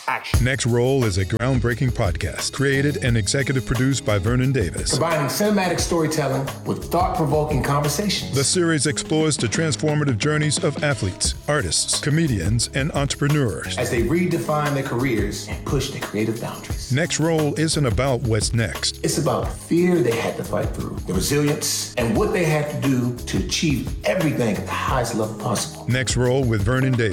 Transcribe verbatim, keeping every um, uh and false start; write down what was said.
action. Next Roll is a groundbreaking podcast created and executive produced by Vernon Davis. Combining cinematic storytelling with thought-provoking conversations. The series explores the transformative journeys of athletes, artists, comedians, and entrepreneurs as they redefine their careers and push their creative boundaries. Next Roll isn't about what's next. It's about the fear they had to fight through, the resilience, and what they had to do to achieve everything at the highest level possible. Next Roll with Vernon Davis.